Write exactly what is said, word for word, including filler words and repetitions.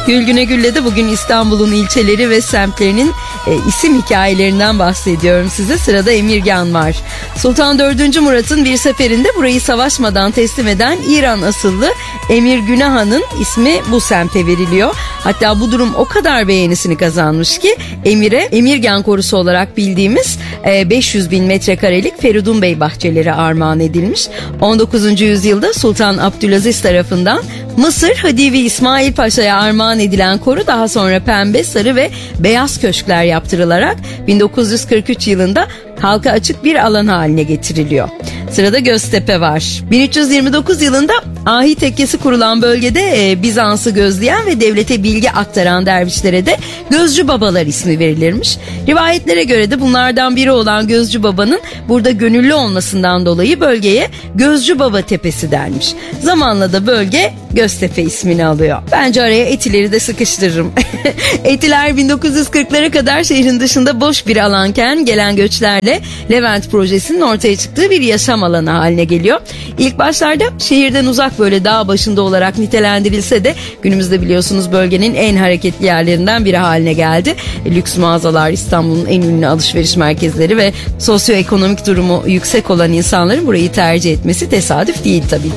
Gülgüne Gül'le de bugün İstanbul'un ilçeleri ve semtlerinin e, isim hikayelerinden bahsediyorum size. Sırada Emirgan var. Sultan dördüncü Murat'ın bir seferinde burayı savaşmadan teslim eden İran asıllı Emir Güne Han'ın ismi bu semte veriliyor. Hatta bu durum o kadar beğenisini kazanmış ki Emir'e Emirgan korusu olarak bildiğimiz e, beş yüz bin metrekarelik Feridun Bey bahçeleri armağan edilmiş. on dokuzuncu yüzyılda Sultan Abdülaziz tarafından Mısır Hadivi İsmail Paşa'ya armağan edilen koru daha sonra pembe, sarı ve beyaz köşkler yaptırılarak bin dokuz yüz kırk üç yılında halka açık bir alan haline getiriliyor. Sırada Göztepe var. bin üç yüz yirmi dokuz yılında Ahi Tekkesi kurulan bölgede e, Bizans'ı gözleyen ve devlete bilgi aktaran dervişlere de Gözcü Babalar ismi verilirmiş. Rivayetlere göre de bunlardan biri olan Gözcü Baba'nın burada gönüllü olmasından dolayı bölgeye Gözcü Baba Tepesi denmiş. Zamanla da bölge Göztepe ismini alıyor. Bence araya Etiler'i de sıkıştırırım. Etiler bin dokuz yüz kırklara kadar şehrin dışında boş bir alanken gelen göçlerle Levent projesinin ortaya çıktığı bir yaşam alanı haline geliyor. İlk başlarda şehirden uzak böyle dağ başında olarak nitelendirilse de günümüzde biliyorsunuz bölgenin en hareketli yerlerinden biri haline geldi. Lüks mağazalar, İstanbul'un en ünlü alışveriş merkezleri ve sosyoekonomik durumu yüksek olan insanların burayı tercih etmesi tesadüf değil tabii.